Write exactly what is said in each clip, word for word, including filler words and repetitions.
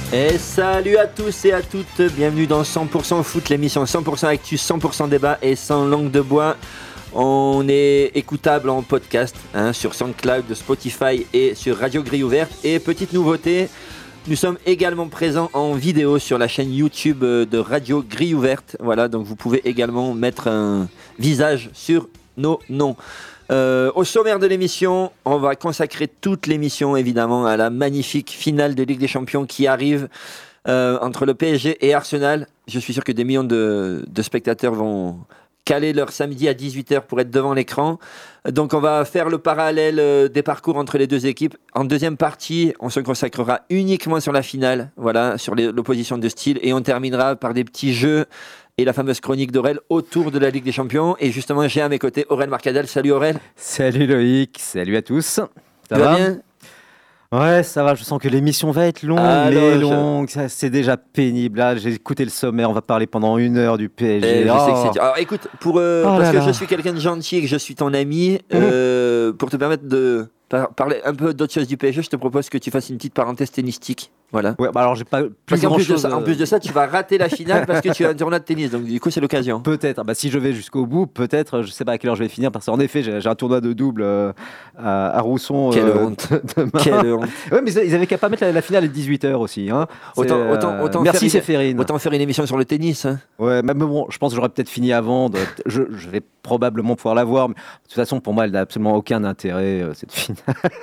Et salut à tous et à toutes, bienvenue dans cent pour cent foot, l'émission cent pour cent actu, cent pour cent débat et sans langue de bois. On est écoutable en podcast hein, sur SoundCloud, Spotify et sur Radio Grille Ouverte. Et petite nouveauté, nous sommes également présents en vidéo sur la chaîne YouTube de Radio Grille Ouverte. Voilà, donc vous pouvez également mettre un visage sur nos noms. Euh, au sommaire de l'émission, on va consacrer toute l'émission évidemment à la magnifique finale de Ligue des Champions qui arrive euh, entre le P S G et Arsenal. Je suis sûr que des millions de, de spectateurs vont caler leur samedi à dix-huit heures pour être devant l'écran. Donc on va faire le parallèle euh, des parcours entre les deux équipes. En deuxième partie, on se consacrera uniquement sur la finale, voilà, sur les, l'opposition de style, et on terminera par des petits jeux et la fameuse chronique d'Aurel autour de la Ligue des Champions. Et justement, j'ai à mes côtés Aurel Marcadel. Salut Aurel. Salut Loïc, salut à tous. Ça va, va bien? Ouais, ça va, je sens que l'émission va être longue, ah, mais non, longue, je... c'est déjà pénible. Là, j'ai écouté le sommaire, on va parler pendant une heure du P S G. Eh, oh. je sais que c'est dur. Alors écoute, pour, euh, oh parce que là je suis quelqu'un de gentil et que je suis ton ami, mmh. euh, pour te permettre de par- parler un peu d'autres choses du P S G, je te propose que tu fasses une petite parenthèse tennistique. Voilà. Ouais, bah alors j'ai pas plus parce qu'en grand plus chose. De ça, en plus de ça, tu vas rater la finale parce que tu as un tournoi de tennis, donc du coup c'est l'occasion. Peut-être, bah, si je vais jusqu'au bout, peut-être, je sais pas à quelle heure je vais finir, parce qu'en effet j'ai, j'ai un tournoi de double euh, à, à Rousson. Quelle euh, honte. demain. Quelle honte. Ouais, mais ils avaient qu'à pas mettre la, la finale à dix-huit heures aussi. Hein. Autant, euh, autant, autant merci faire Séphérine. Autant faire une émission sur le tennis. Hein. Ouais, mais bon, je pense que j'aurais peut-être fini avant. De, je, je vais probablement pouvoir la voir. Mais de toute façon, pour moi, elle n'a absolument aucun intérêt, euh, cette finale.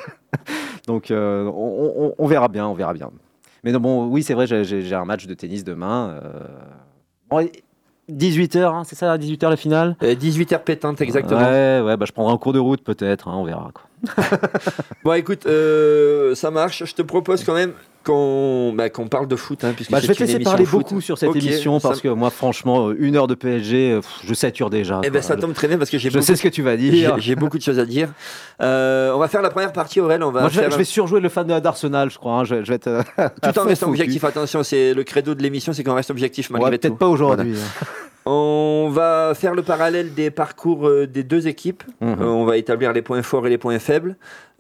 Donc, euh, on, on, on verra bien, on verra bien. Mais non, bon, oui, c'est vrai, j'ai, j'ai un match de tennis demain. Euh... Bon, dix-huit heures, hein, c'est ça, dix-huit heures la finale euh, dix-huit heures pétante, exactement. Ouais, ouais, bah, je prendrai un cours de route peut-être, hein, on verra. Quoi. Bon, écoute, euh, ça marche. Je te propose quand même qu'on, bah, qu'on parle de foot. Hein, puisque bah, c'est je vais te laisser parler foot. beaucoup sur cette okay, émission parce ça... que moi, franchement, une heure de P S G, pff, je sature déjà. Eh ben, ça tombe très bien parce que j'ai je beaucoup... sais ce que tu vas dire. J'ai, j'ai beaucoup de choses à dire. Euh, on va faire la première partie, Aurel. On va moi, je, vais, faire... je vais surjouer le fan d'Arsenal, je crois. Hein. Je, je vais être, euh, tout en restant objectif. Attention, c'est le credo de l'émission, c'est qu'on reste objectif malgré ouais, tout. Peut-être pas aujourd'hui. Voilà. On va faire le parallèle des parcours euh, des deux équipes. Mmh. Euh, on va établir les points forts et les points faibles.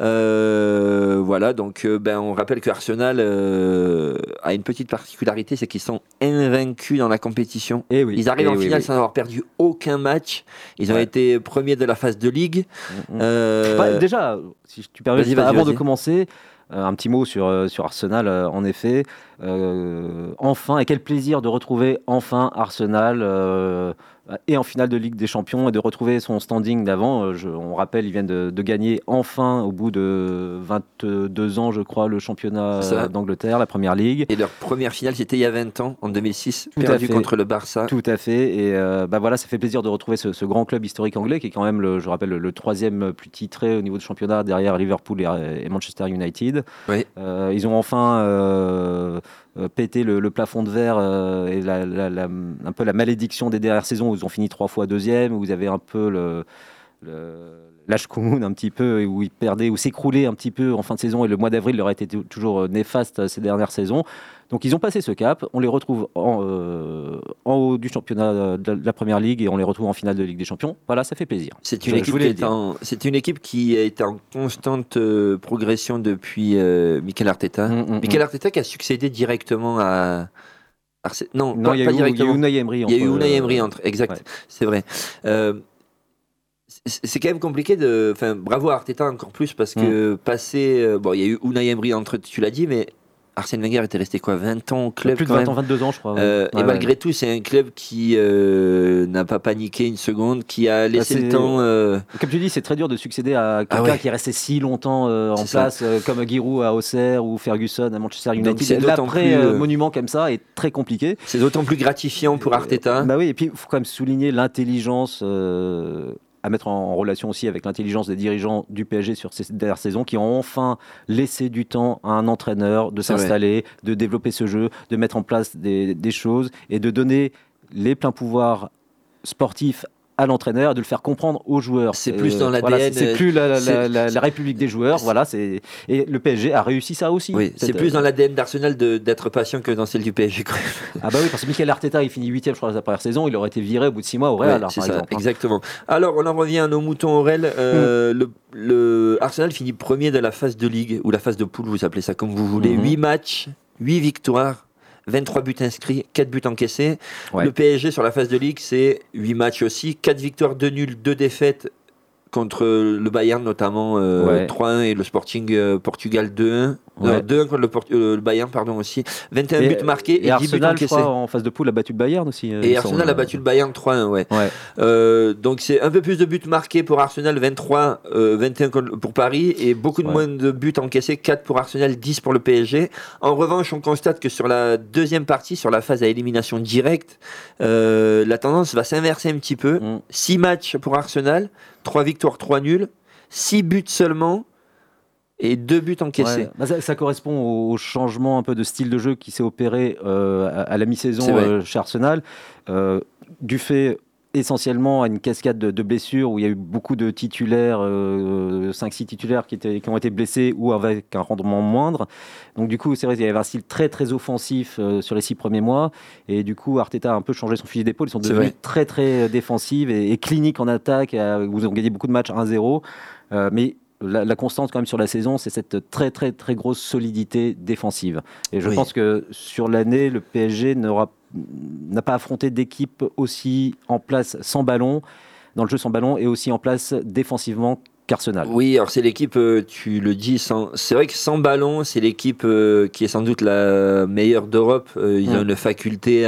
Euh, voilà, donc euh, ben, on rappelle que Arsenal euh, a une petite particularité, c'est qu'ils sont invaincus dans la compétition. Et oui, Ils arrivent en oui, finale oui. sans avoir perdu aucun match. Ils ont ouais. été premiers de la phase de Ligue. Mmh. Euh... Bah, déjà, si tu permets, vas-y, vas-y, avant vas-y. de commencer... Euh, un petit mot sur, euh, sur Arsenal, euh, en effet. Euh, enfin, et quel plaisir de retrouver enfin Arsenal euh, et en finale de Ligue des Champions et de retrouver son standing d'avant. Euh, je, on rappelle, ils viennent de, de gagner enfin, au bout de vingt-deux ans, je crois, le championnat Ça. d'Angleterre, la Première Ligue. Et leur première finale, c'était il y a vingt ans, en deux mille six, perdu contre le Barça. Tout à fait. Et euh, bah voilà, ça fait plaisir de retrouver ce, ce grand club historique anglais qui est quand même, le, je rappelle, le, le troisième plus titré au niveau du championnat derrière Liverpool et, et Manchester United. Oui. Euh, ils ont enfin euh, euh, pété le, le plafond de verre euh, et la, la, la, un peu la malédiction des dernières saisons où ils ont fini trois fois deuxième, où vous avez un peu le, le l'Ashkoun un petit peu, où ils perdaient, ou s'écroulaient un petit peu en fin de saison, et le mois d'avril leur a été t- toujours néfaste ces dernières saisons. Donc ils ont passé ce cap, on les retrouve en, euh, en haut du championnat de la Première Ligue et on les retrouve en finale de Ligue des Champions. Voilà, ça fait plaisir. C'est une, je, équipe, je qui est en, c'est une équipe qui est en constante euh, progression depuis euh, Mikel Arteta. Mmh, mmh, Mikel Arteta qui a succédé directement à... Arce... Non, non, pas, il y a pas eu, directement. Il y a eu Unai Emery. Il y a eu Unai Emery entre, exact, ouais. C'est vrai. Euh, c'est quand même compliqué de... Enfin, bravo à Arteta encore plus parce que mmh. passer... Euh, bon, il y a eu Unai Emery entre, tu l'as dit, mais... Arsène Wenger était resté quoi, vingt ans au club, plus de quand vingt même. ans, vingt-deux ans, je crois. Ouais. Euh, ouais, et malgré ouais. tout, c'est un club qui euh, n'a pas paniqué une seconde, qui a laissé bah le temps. Euh... Comme tu dis, c'est très dur de succéder à quelqu'un ah ouais. qui est resté si longtemps euh, en c'est place, euh, comme Giroud à Auxerre ou Ferguson à Manchester United. L'après euh, monument comme ça est très compliqué. C'est d'autant plus gratifiant pour Arteta. Euh, bah oui, et puis il faut quand même souligner l'intelligence. Euh, à mettre en relation aussi avec l'intelligence des dirigeants du P S G sur ces dernières saisons qui ont enfin laissé du temps à un entraîneur de s'installer, ouais. de développer ce jeu, de mettre en place des, des choses et de donner les pleins pouvoirs sportifs à l'entraîneur, de le faire comprendre aux joueurs. C'est plus dans l'A D N. Voilà, c'est, c'est plus la, la, la, la, la République des joueurs. Voilà, c'est... Et le P S G a réussi ça aussi. Oui, c'est plus dans l'A D N d'Arsenal de, d'être patient que dans celle du P S G. Quand même. Ah bah oui, parce que Mikel Arteta, il finit huitième, je crois, la première saison. Il aurait été viré au bout de six mois au Real. Ouais, alors, c'est par ça, exemple, exactement. Alors, on en revient à nos moutons Aurel. Euh, mm. le, le Arsenal finit premier de la phase de Ligue, ou la phase de poule, vous appelez ça comme vous voulez. huit mm-hmm. matchs, huit victoires, vingt-trois buts inscrits, quatre buts encaissés. Ouais. Le P S G sur la phase de Ligue, c'est huit matchs aussi, quatre victoires, deux nuls, deux défaites contre le Bayern notamment, euh, Ouais. trois un et le Sporting euh, Portugal deux un. Ouais. Non, deux un contre le, Port- euh, le Bayern pardon aussi. vingt et un Et- buts marqués et, Et dix buts Arsenal, je encaissés. crois, en phase de poule, a battu le Bayern aussi. euh, Et il Arsenal semble. a battu le Bayern trois un, ouais. Ouais. Euh, donc c'est un peu plus de buts marqués pour Arsenal, vingt-trois, euh, vingt et un contre- pour Paris, et beaucoup de Ouais. moins de buts encaissés, quatre pour Arsenal, dix pour le P S G. En revanche, on constate que sur la deuxième partie, sur la phase à élimination directe, euh, la tendance va s'inverser un petit peu. Mm. six matchs pour Arsenal, trois victoires, trois nuls, six buts seulement, et deux buts encaissés. Ouais. Bah, ça, ça correspond au, au changement un peu de style de jeu qui s'est opéré euh, à, à la C'est mi-saison vrai. euh, chez Arsenal, euh, du fait essentiellement à une cascade de, de blessures où il y a eu beaucoup de titulaires, euh, cinq six titulaires qui, étaient, qui ont été blessés ou avec un rendement moindre. Donc du coup, c'est vrai qu'il y avait un style très très offensif euh, sur les six premiers mois, et du coup Arteta a un peu changé son fusil d'épaule. Ils sont C'est devenus vrai. très très défensifs et, et cliniques en attaque. Euh, Ils ont gagné beaucoup de matchs un zéro, euh, mais la, la constante quand même sur la saison, c'est cette très très très grosse solidité défensive. Et je Oui. pense que sur l'année, le P S G n'aura n'a pas affronté d'équipe aussi en place sans ballon, dans le jeu sans ballon, et aussi en place défensivement qu'Arsenal. Oui, alors c'est l'équipe, euh, tu le dis, sans... c'est vrai que sans ballon, c'est l'équipe euh, qui est sans doute la meilleure d'Europe. Euh, ils Mm. ont une faculté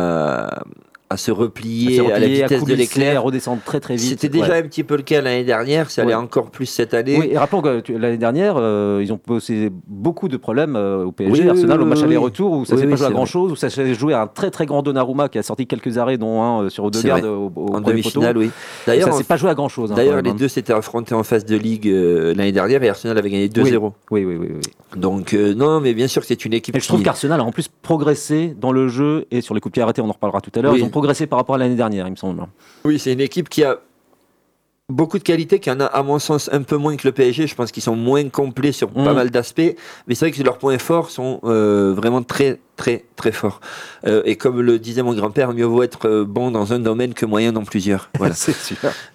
à, à se replier, À se à la replier, à vitesse de coulisser, à l'éclair. redescendre très très vite. C'était déjà Ouais. un petit peu le cas l'année dernière, ça allait Ouais. encore plus cette année. Oui, et rappelons que tu- l'année dernière, euh, ils ont posé beaucoup de problèmes euh, au P S G, Oui, oui, Arsenal, oui, au match oui, aller-retour, où ça oui, s'est oui, pas joué à c'est grand chose, où ça s'est joué à un très très grand Donnarumma qui a sorti quelques arrêts, dont un euh, sur Odegaard vrai. au, au En premier poteau. demi-finale, oui. Ça D'ailleurs, s'est en- pas joué à grand chose. d'ailleurs les deux s'étaient affrontés en phase de Ligue euh, l'année dernière et Arsenal avait gagné deux zéro. Oui, oui, oui. oui. Donc, euh, non, mais bien sûr que c'est une équipe Et je trouve qui... qu'Arsenal a en plus progressé dans le jeu et sur les coups de pied arrêtés, on en reparlera tout à l'heure. Oui. Ils ont progressé par rapport à l'année dernière, il me semble. Oui, c'est une équipe qui a beaucoup de qualités, qui en a à mon sens un peu moins que le P S G. Je pense qu'ils sont moins complets sur Mm. pas mal d'aspects, mais c'est vrai que leurs points forts sont euh, vraiment très très très forts. Euh, et comme le disait mon grand-père, mieux vaut être euh, bon dans un domaine que moyen dans plusieurs. Voilà. C'est sûr.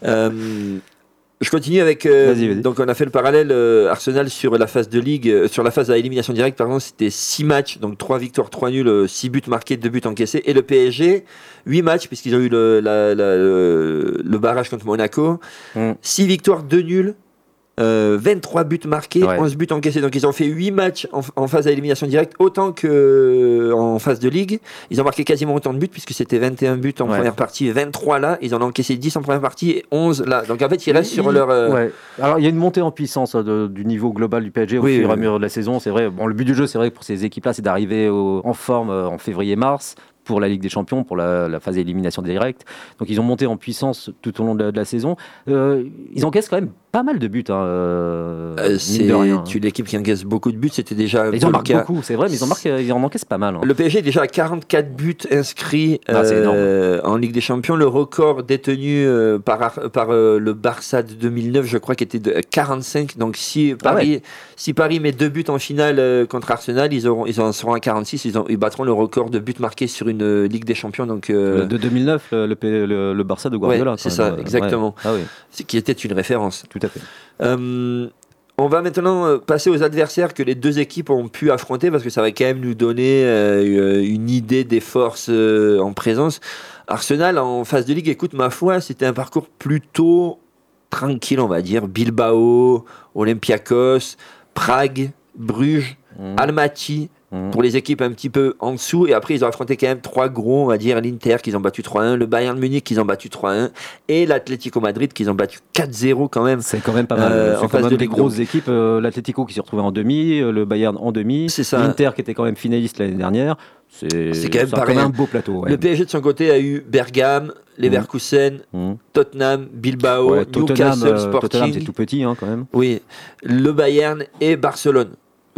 Euh, je continue avec. euh, Vas-y, vas-y. donc on a fait le parallèle euh, Arsenal sur la phase de ligue, euh, sur la phase à élimination directe. Pardon, c'était six matchs, donc trois victoires, trois nuls, euh, six buts marqués, deux buts encaissés. Et le P S G, huit matchs puisqu'ils ont eu le, la- la- le, le barrage contre Monaco, Mm. six victoires, deux nuls. Euh, vingt-trois buts marqués, Ouais. onze buts encaissés. Donc ils ont fait huit matchs en, en phase à élimination directe, autant que en phase de ligue. Ils ont marqué quasiment autant de buts puisque c'était vingt et un buts en Ouais. première partie et vingt-trois là. Ils en ont encaissé dix en première partie et onze là. Donc en fait ils restent sur Il- leur... euh, ouais. Alors il y a une montée en puissance euh, de- du niveau global du P S G au Oui, fur et oui, à mesure de la saison. C'est vrai. Bon, le but du jeu, c'est vrai que pour ces équipes-là, c'est d'arriver au- en forme euh, en février-mars pour la Ligue des Champions, pour la, la phase d'élimination directe. Donc ils ont monté en puissance tout au long de la, de la saison. Euh, ils encaissent quand même pas mal de buts. Hein, euh, euh, mine c'est de rien. tu- l'équipe qui encaisse beaucoup de buts. C'était déjà un Ils peu en le marquent cas. beaucoup, c'est vrai, mais ils en, marquent, ils en encaissent pas mal. Hein. Le P S G est déjà à quarante-quatre buts inscrits Ah, c'est euh, en Ligue des Champions. Le record détenu euh, par, Ar- par euh, le Barça de deux mille neuf, je crois, qui était de quarante-cinq. Donc si Paris, ouais. si Paris met deux buts en finale euh, contre Arsenal, ils, auront, ils en seront à quarante-six. Ils, ont- ils battront le record de buts marqués sur une euh, Ligue des Champions. Donc, euh, De deux mille neuf, le, le, P- le- le Barça de Guardiola. Ouais, c'est quand ça, même. exactement. Ouais. Ah oui, c'est- qui était une référence. tout à fait. Euh, on va maintenant euh, passer aux adversaires que les deux équipes ont pu affronter parce que ça va quand même nous donner euh, une idée des forces euh, en présence. Arsenal en phase de ligue, écoute, ma foi, c'était un parcours plutôt tranquille, on va dire. Bilbao, Olympiakos, Prague, Bruges, Mmh. Almaty. Mmh. Pour les équipes un petit peu en dessous, et après ils ont affronté quand même trois gros, on va dire l'Inter qu'ils ont battu trois un, le Bayern Munich qu'ils ont battu trois un, et l'Atlético Madrid qu'ils ont battu quatre zéro quand même. C'est quand même pas mal. Euh, c'est en quand phase même de des Ligue grosses deux. équipes. Euh, L'Atlético qui s'est retrouvé en demi, euh, le Bayern en demi, C'est ça. l'Inter qui était quand même finaliste l'année dernière. C'est C'est quand même ça a pas quand même rien. un beau plateau. Ouais. Le P S G de son côté a eu Bergame, Leverkusen, Mmh. Tottenham, Bilbao, Ouais, Tottenham, Newcastle, euh, Sporting, Tottenham, c'est tout petit hein, quand même. oui, le Bayern et Barcelone.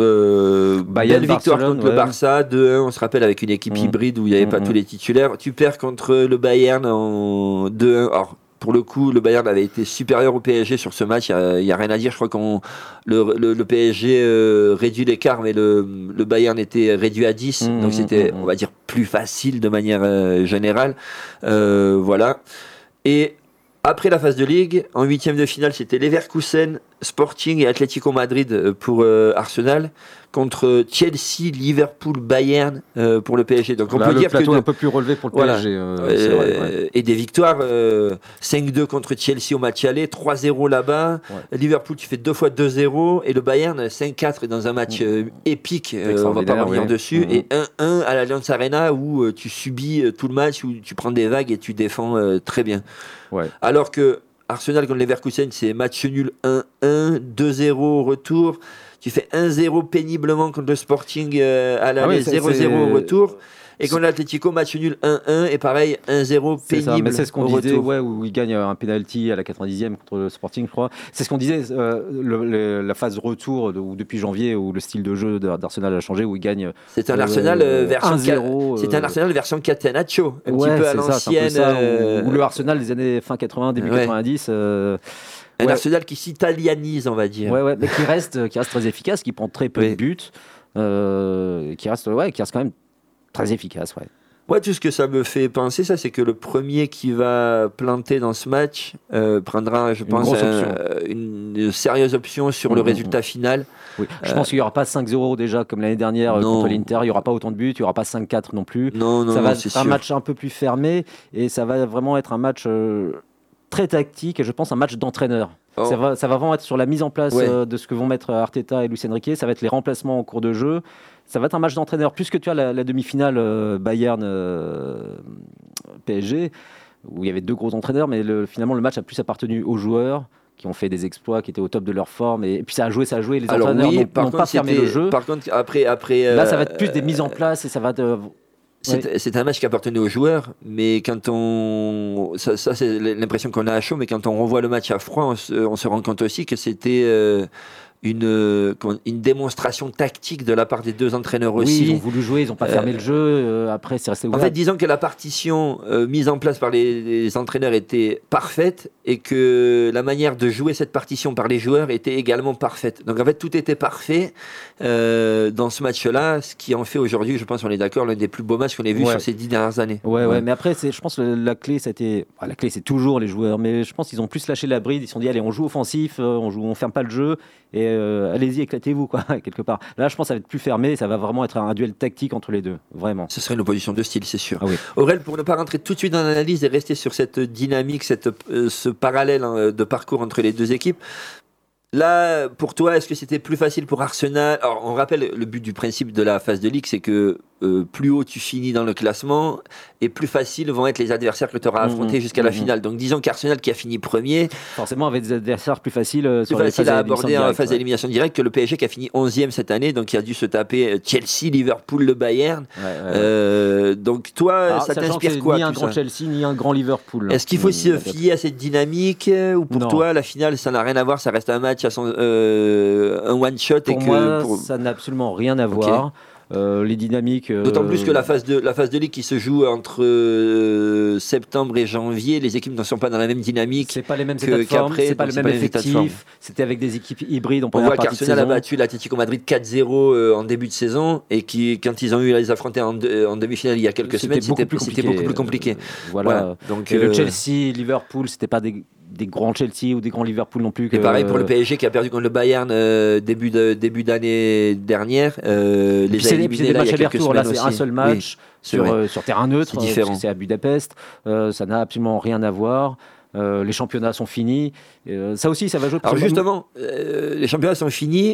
Euh, Bayern, belle victoire Barcelone, contre le ouais. Barça, deux un, on se rappelle, avec une équipe Mm. hybride où il n'y avait Mm, pas mm. tous les titulaires. Tu perds contre le Bayern en deux un. Alors, pour le coup, le Bayern avait été supérieur au P S G sur ce match, il n'y a, a rien à dire. Je crois que le, le, le P S G euh, réduit l'écart, mais le, le Bayern était réduit à dix, Mm, donc mm, c'était, mm, on va dire, plus facile de manière euh, générale. Euh, voilà. Et après la phase de ligue, en huitième de finale, c'était Leverkusen, Sporting et Atlético Madrid pour euh, Arsenal, contre Chelsea, Liverpool, Bayern euh, pour le P S G. Donc on Là, peut le dire plateau que est un peu plus relevé pour le voilà. P S G. Euh, euh, c'est vrai, ouais. Et des victoires, euh, cinq deux contre Chelsea au match aller, trois zéro là-bas. Ouais. Liverpool, tu fais deux fois deux zéro. Et le Bayern, cinq quatre dans un match euh, épique. Euh, on va pas revenir oui. dessus. Mmh. Et un un à l'Allianz Arena où euh, tu subis euh, tout le match, où tu prends des vagues et tu défends euh, très bien. Ouais. Alors que Arsenal contre Leverkusen, c'est match nul un un, deux zéro au retour. Tu fais un zéro péniblement contre le Sporting euh, à l'aller, ah oui, zéro zéro au retour. Et contre l'Atlético, match nul un un. Et pareil, un zéro pénible c'est ça, mais c'est ce qu'on au disait, retour. Ouais, où il gagne un penalty à la quatre-vingt-dixième contre le Sporting, je crois. C'est ce qu'on disait, euh, le, le, la phase retour de, où, depuis janvier, où le style de jeu d'Arsenal a changé, où il gagne. C'est un euh, Arsenal euh, version un zéro. C'est un Arsenal version Catenaccio, un ouais, petit peu à l'ancienne. Ça, euh... Ou le Arsenal des années fin quatre-vingts, début ouais. quatre-vingt-dix. Euh... Un ouais. Arsenal qui s'italianise, on va dire. Ouais, ouais, mais qui reste, qui reste très efficace, qui prend très peu oui. de buts, euh, qui reste, ouais, qui reste quand même très efficace, ouais. Ouais, tout ce que ça me fait penser, ça, c'est que le premier qui va planter dans ce match euh, prendra, je une pense, un, une, une sérieuse option sur mmh, le résultat mmh. final. Oui. Je euh, pense qu'il n'y aura pas cinq zéro déjà comme l'année dernière non. contre l'Inter. Il n'y aura pas autant de buts, il n'y aura pas cinq quatre non plus. Non, non, ça va non, être c'est un sûr. match un peu plus fermé et ça va vraiment être un match euh, très tactique et je pense un match d'entraîneur. Oh. Ça, va, ça va vraiment être sur la mise en place ouais. euh, de ce que vont mettre Arteta et Luis Enrique. Ça va être les remplacements en cours de jeu. Ça va être un match d'entraîneur. Plus que tu as la, la demi-finale euh, Bayern euh, P S G, où il y avait deux gros entraîneurs, mais le, finalement le match a plus appartenu aux joueurs qui ont fait des exploits, qui étaient au top de leur forme. Et, et puis ça a joué, ça a joué. Les Alors entraîneurs oui, n'ont, n'ont pas fermé le jeu. Par contre, après... après Là, euh, ça va être plus des mises en place et ça va... De, C'est, ouais. c'est un match qui appartenait aux joueurs, mais quand on. Ça, ça, c'est l'impression qu'on a à chaud, mais quand on revoit le match à froid, on se, on se rend compte aussi que c'était euh, une, une démonstration tactique de la part des deux entraîneurs oui, aussi. Ils ont voulu jouer, ils n'ont pas euh, fermé le jeu, euh, après c'est resté ouvert. En fait, disons que la partition euh, mise en place par les, les entraîneurs était parfaite et que la manière de jouer cette partition par les joueurs était également parfaite. Donc en fait, tout était parfait euh, dans ce match-là, ce qui en fait aujourd'hui, je pense, on est d'accord, l'un des plus beaux matchs qu'on ait vu ouais. sur ces dix dernières années. Ouais, ouais, ouais. Mais après, c'est, je pense que la clé, c'était, bah, la clé, c'est toujours les joueurs, mais je pense qu'ils ont plus lâché la bride. Ils se sont dit, allez, on joue offensif, on joue, on ferme pas le jeu et euh, allez-y, éclatez-vous, quoi, quelque part. Là, je pense que ça va être plus fermé, ça va vraiment être un duel tactique entre les deux, vraiment. Ce serait une opposition de style, c'est sûr. Ah oui. Aurel, pour ne pas rentrer tout de suite dans l'analyse et rester sur cette dynamique, cette, euh, ce parallèle hein, de parcours entre les deux équipes, là, pour toi, est-ce que c'était plus facile pour Arsenal ? Alors, on rappelle le but du principe de la phase de ligue, c'est que euh, plus haut tu finis dans le classement et plus faciles vont être les adversaires que tu auras affrontés mmh, jusqu'à mmh. la finale. Donc, disons qu'Arsenal qui a fini premier, forcément avec des adversaires plus faciles, euh, plus sur facile les à aborder en phase ouais. d'élimination directe que le P S G qui a fini onzième cette année, donc il a dû se taper Chelsea, Liverpool, le Bayern. Ouais, ouais, euh, donc, toi, alors, ça t'inspire quoi Ni un grand ça Chelsea, ni un grand Liverpool. Est-ce qu'il faut mmh, se fier à cette dynamique ou pour non. toi, la finale, ça n'a rien à voir, ça reste un match à son, euh, un one shot pour et que moi, pour... ça n'a absolument rien à voir. Okay. Euh, les dynamiques. Euh... D'autant plus que la phase de la phase de ligue qui se joue entre euh, septembre et janvier, les équipes ne sont pas dans la même dynamique. C'est pas les mêmes états de forme, c'est pas le même effectif. C'était avec des équipes hybrides. On, on voit qu'Arsenal a battu l'Atlético Madrid quatre zéro euh, en début de saison et qui, quand ils ont eu à les affronter en, de, en demi-finale il y a quelques c'était semaines, beaucoup c'était, plus c'était beaucoup plus compliqué. Euh, voilà. voilà. Donc et euh... le Chelsea, Liverpool, c'était pas des des grands Chelsea ou des grands Liverpool non plus. Que... Et pareil pour le P S G qui a perdu contre le Bayern euh, début, de, début d'année dernière. Euh, les c'est, c'est des matchs aller-retour. Là, c'est aussi. un seul match oui, sur, euh, sur terrain neutre. C'est différent. C'est à Budapest. Euh, ça n'a absolument rien à voir. Euh, les championnats sont finis. Euh, ça aussi, ça va jouer. Alors justement, euh, les championnats sont finis.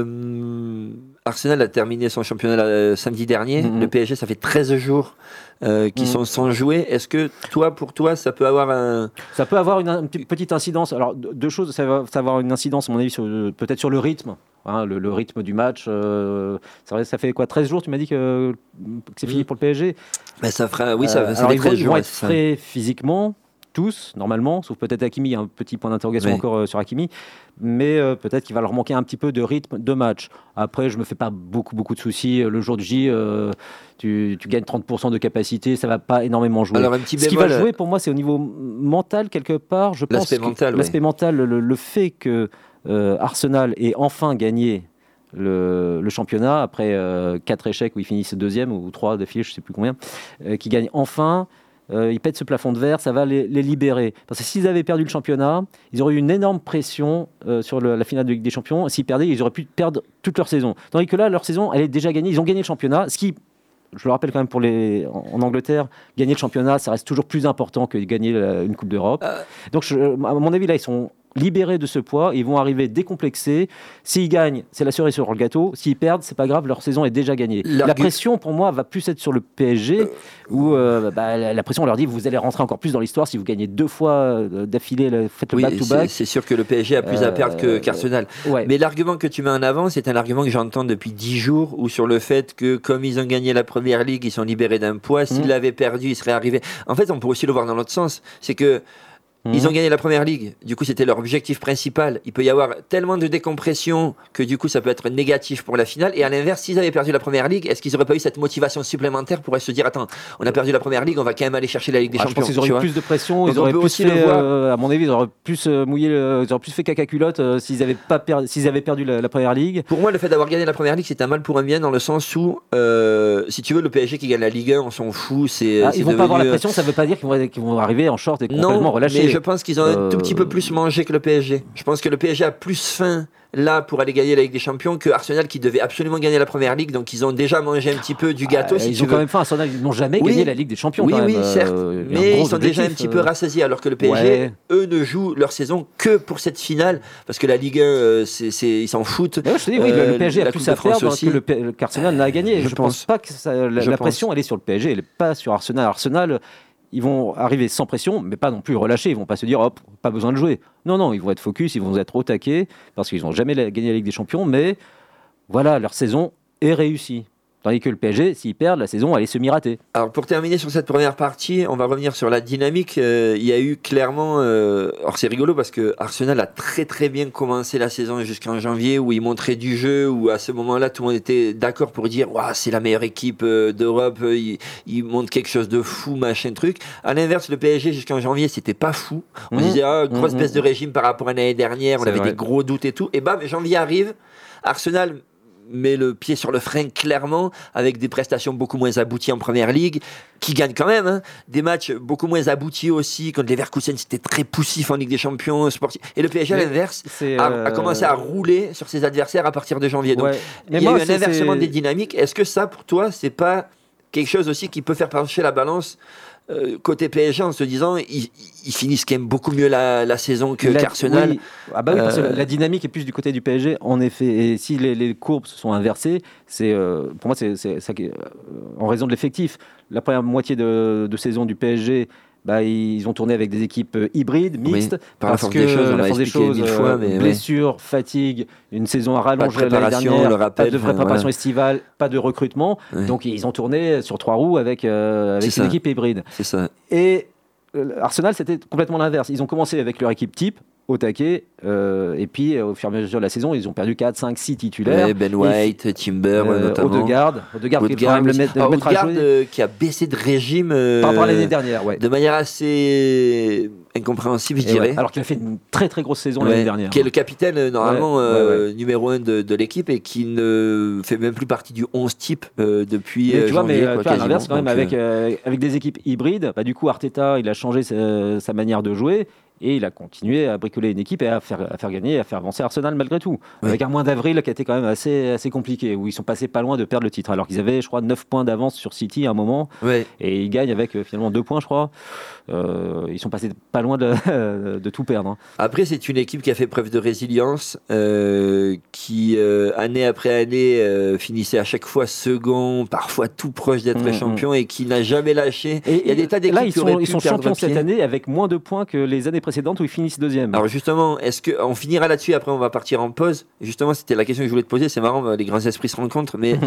Euh, Arsenal a terminé son championnat euh, samedi dernier. Mm-hmm. Le P S G, ça fait treize jours euh, qui mm-hmm. sont sans jouer. Est-ce que toi, pour toi, ça peut avoir un... Ça peut avoir une, une petite incidence. Alors, deux choses. Ça va, ça va avoir une incidence, à mon avis, sur, peut-être sur le rythme. Hein, le, le rythme du match. Euh, ça, ça fait quoi, treize jours, tu m'as dit que, que c'est fini pour le P S G ben, ça fera, oui, ça, euh, ça alors, fait ils vont, treize ils jours. vont être frais physiquement. Tous, normalement, sauf peut-être Hakimi, il y a un petit point d'interrogation oui. encore euh, sur Hakimi, mais euh, peut-être qu'il va leur manquer un petit peu de rythme de match. Après, je ne me fais pas beaucoup, beaucoup de soucis. Le jour de J, euh, tu, tu gagnes trente pour cent de capacité, ça ne va pas énormément jouer. Alors, un petit Ce qui va jouer, pour moi, c'est au niveau mental, quelque part. Je pense l'aspect que, mental, l'aspect oui. mental, le, le fait que euh, Arsenal ait enfin gagné Le, le championnat, après euh, quatre échecs où ils finissent deuxième, ou trois d'affilée, je ne sais plus combien, euh, qui gagnent enfin... euh, ils pètent ce plafond de verre, ça va les, les libérer. Parce que s'ils avaient perdu le championnat, ils auraient eu une énorme pression euh, sur le, la finale de Ligue des Champions. S'ils perdaient, ils auraient pu perdre toute leur saison. Tandis que là, leur saison, elle est déjà gagnée. Ils ont gagné le championnat, ce qui, je le rappelle quand même pour les en, en Angleterre, gagner le championnat, ça reste toujours plus important que gagner la, une Coupe d'Europe. Euh... Donc, je, à mon avis, là, ils sont libérés de ce poids, ils vont arriver décomplexés. S'ils gagnent, c'est la cerise sur le gâteau. S'ils perdent, c'est pas grave, leur saison est déjà gagnée. L'argu... La pression, pour moi, va plus être sur le P S G, euh... où euh, bah, la, la pression, on leur dit, vous allez rentrer encore plus dans l'histoire si vous gagnez deux fois euh, d'affilée, faites le oui, back-to-back. C'est, c'est sûr que le P S G a plus euh... à perdre que, qu'Arsenal. Ouais. Mais l'argument que tu mets en avant, c'est un argument que j'entends depuis dix jours, ou sur le fait que, comme ils ont gagné la Première Ligue, ils sont libérés d'un poids. S'ils mmh. l'avaient perdu, ils seraient arrivés. En fait, on peut aussi le voir dans l'autre sens. C'est que ils ont gagné la Première Ligue, du coup c'était leur objectif principal. Il peut y avoir tellement de décompression que du coup ça peut être négatif pour la finale. Et à l'inverse, s'ils avaient perdu la Première Ligue, est-ce qu'ils n'auraient pas eu cette motivation supplémentaire pour se dire attends, on a perdu la Première Ligue, on va quand même aller chercher la Ligue des ah, Champions. Je pense qu'ils auraient eu plus de pression, ils auraient plus aussi fait, euh, à mon avis, ils auraient plus euh, mouillé, le, ils auraient plus fait caca culotte euh, s'ils avaient pas per- s'ils avaient perdu la, la Première Ligue. Pour moi, le fait d'avoir gagné la Première Ligue, c'est un mal pour un bien dans le sens où, euh, si tu veux, le P S G qui gagne la Ligue un, on s'en fout. C'est, ah, c'est ils vont devenu... pas avoir la pression, ça veut pas dire qu'ils vont, qu'ils vont arriver en short et complètement non, relâchés. Mais je pense qu'ils ont euh... un tout petit peu plus mangé que le P S G. Je pense que le P S G a plus faim là pour aller gagner la Ligue des Champions que Arsenal qui devait absolument gagner la Première Ligue, donc ils ont déjà mangé un petit peu du gâteau. Ah, si ils tu ont veux. quand même faim. Arsenal, ils n'ont jamais oui. gagné la Ligue des Champions. Oui, quand oui, même. certes, euh, mais ils sont déjà un petit peu rassasiés, alors que le P S G, ouais. eux, ne jouent leur saison que pour cette finale, parce que la Ligue un, euh, c'est, c'est, ils s'en foutent. Ouais, je te dis, oui, euh, le P S G a plus à perdre aussi. que le qu'Arsenal n'a gagné. Je, je pense. pense pas que ça, la, la pression elle est sur le P S G, elle n'est pas sur Arsenal. Arsenal. Ils vont arriver sans pression, mais pas non plus relâchés. Ils vont pas se dire, hop, pas besoin de jouer. Non, non, ils vont être focus, ils vont être au taquet, parce qu'ils n'ont jamais gagné la Ligue des Champions, mais voilà, leur saison est réussie. Tandis que le P S G, s'ils perdent, la saison, elle est semi-ratée. Alors, pour terminer sur cette première partie, on va revenir sur la dynamique. Euh, il y a eu clairement... Euh, alors, c'est rigolo parce que Arsenal a très très bien commencé la saison jusqu'en janvier, où ils montraient du jeu, où à ce moment-là, tout le monde était d'accord pour dire « c'est la meilleure équipe euh, d'Europe, euh, ils, ils montrent quelque chose de fou, machin truc ». À l'inverse, le P S G, jusqu'en janvier, c'était pas fou. On mmh. disait ah, « grosse mmh. baisse de régime par rapport à l'année dernière », on c'est avait vrai. Des gros doutes et tout. Et bam, janvier arrive, Arsenal... met le pied sur le frein clairement, avec des prestations beaucoup moins abouties en Première Ligue, qui gagnent quand même, hein. Des matchs beaucoup moins aboutis aussi, contre les Leverkusen, c'était très poussif en Ligue des Champions, sportif. Et le P S G, à l'inverse, a, a commencé à rouler sur ses adversaires à partir de janvier. Donc, ouais. il y moi, a eu un inversement c'est... des dynamiques. Est-ce que ça, pour toi, c'est pas quelque chose aussi qui peut faire pencher la balance Euh, côté P S G en se disant ils, ils finissent quand même beaucoup mieux la, la saison que la, qu'Arsenal. Oui. Ah bah oui, parce euh, que la dynamique est plus du côté du P S G en effet. Et si les, les courbes se sont inversées, c'est euh, pour moi c'est, c'est, c'est euh, en raison de l'effectif. La première moitié de, de saison du P S G. Bah, ils ont tourné avec des équipes hybrides, mixtes, oui, par parce la force que des choses, on la force des choses, mille fois, mais blessures, ouais. fatigue, une saison à rallonge l'année dernière, le rappel, pas de vraie préparation voilà. estivale, pas de recrutement. Ouais. Donc ils ont tourné sur trois roues avec, euh, avec une ça. équipe hybride. C'est ça. Et euh, Arsenal, c'était complètement l'inverse. Ils ont commencé avec leur équipe type, au taquet, euh, et puis au fur et à mesure de la saison, ils ont perdu quatre, cinq, six titulaires. Ouais, Ben White, et, Timber, euh, notamment. Odegaard, Odegaard, qui, quand même le mettre, ah, le mettre Odegaard, à jouer. Euh, qui a baissé de régime euh, par rapport à l'année dernière, ouais. de manière assez incompréhensible, je et dirais. Ouais, alors qu'il a fait une très très grosse saison ouais, l'année dernière. Qui est le capitaine, normalement, ouais, euh, ouais, ouais. numéro un de, de l'équipe, et qui ne fait même plus partie du onze type euh, depuis mais, tu vois, janvier. Mais quoi, tu vois, à l'inverse, quand même, avec, euh, avec des équipes hybrides, bah, du coup, Arteta, il a changé sa, sa manière de jouer. Et il a continué à bricoler une équipe et à faire, à faire gagner, à faire avancer Arsenal malgré tout. Oui. Avec un mois d'avril qui a été quand même assez, assez compliqué, où ils sont passés pas loin de perdre le titre. Alors qu'ils avaient, je crois, neuf points d'avance sur City à un moment. Oui. Et ils gagnent avec finalement deux points, je crois. Euh, ils sont passés pas loin de, de tout perdre. Hein. Après, c'est une équipe qui a fait preuve de résilience, euh, qui, euh, année après année, euh, finissait à chaque fois second, parfois tout proche d'être mmh, champion, mmh. et qui n'a jamais lâché. Et il y a des tas d'équipes là, ils sont, ils sont champions cette année avec moins de points que les années précédentes où ils finissent deuxième. Alors justement, est-ce que on finira là-dessus, après on va partir en pause. Justement, c'était la question que je voulais te poser. C'est marrant, les grands esprits se rencontrent, mais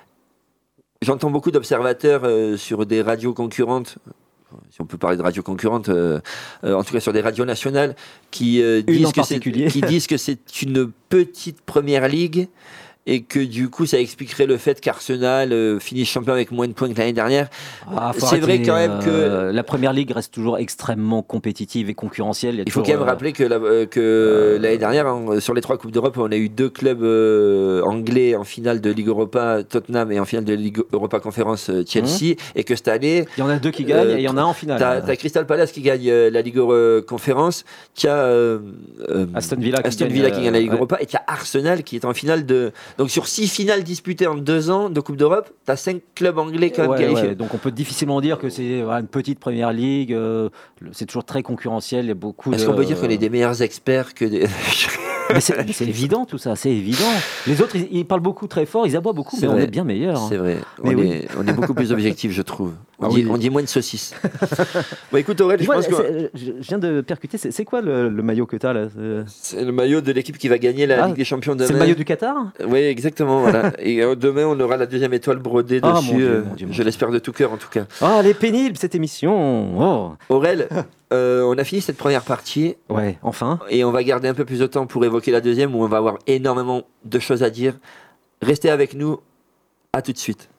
j'entends beaucoup d'observateurs euh, sur des radios concurrentes. Si on peut parler de radios concurrentes, euh, euh, en tout cas sur des radios nationales, qui, euh, disent, que c'est, qui disent que c'est une petite première ligue et que du coup ça expliquerait le fait qu'Arsenal euh, finisse champion avec moins de points que l'année dernière. Ah, c'est vrai arrêter, quand même euh, que la première ligue reste toujours extrêmement compétitive et concurrentielle. Il, y a il faut toujours, quand même euh, rappeler que, la, euh, que euh, l'année dernière hein, sur les trois coupes d'Europe on a eu deux clubs euh, anglais en finale de Ligue Europa, Tottenham, et en finale de Ligue Europa Conférence euh, Chelsea, mmh. et que cette année il y en a deux qui gagnent euh, et il y en a un en finale. T'as, t'as Crystal Palace qui gagne euh, la Ligue Euro- Conférence, tu as euh, euh, Aston Villa, qui, Aston gagne, Villa qui gagne la Ligue ouais. Europa, et tu as Arsenal qui est en finale de. Donc sur six finales disputées en deux ans de Coupe d'Europe, tu as cinq clubs anglais quand même ouais, qualifiés. Ouais. Donc on peut difficilement dire que c'est voilà, une petite première ligue. Euh, c'est toujours très concurrentiel. Il y a beaucoup. Est-ce de... qu'on peut dire qu'on est des meilleurs experts que des. Mais c'est, mais c'est évident tout ça, c'est évident. Les autres, ils, ils parlent beaucoup très fort, ils aboient beaucoup, c'est mais vrai. on est bien meilleurs. C'est vrai. Mais on, oui. est, on est beaucoup plus objectif, je trouve. On, Ah dit, oui. on dit moins de saucisses. Bon, écoute, Aurèle, je Moi, pense que. je viens de percuter. C'est, c'est quoi le, le maillot que t'as là? C'est le maillot de l'équipe qui va gagner la ah, Ligue des Champions demain. C'est le maillot du Qatar? Oui, exactement. Voilà. Et euh, demain, on aura la deuxième étoile brodée ah, dessus. Mon Dieu, euh, mon Dieu, je mon l'espère de tout cœur, en tout cas. Ah, elle est pénible cette émission. Oh. Aurèle, euh, on a fini cette première partie. Ouais, enfin. Et on va garder un peu plus de temps pour évoquer la deuxième, où on va avoir énormément de choses à dire. Restez avec nous. À tout de suite.